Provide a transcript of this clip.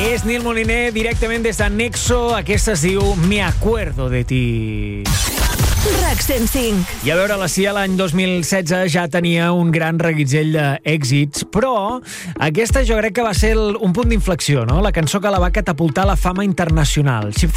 És Nil Moliner, directament des de Nexo. Aquesta es diu Me acuerdo de ti. RAC 105. I a veure, la Cia l'any 2016 ja tenia un gran reguitzell d'èxits, però aquesta jo crec que va ser un punt d'inflexió, no? La cançó que la va catapultar a la fama internacional.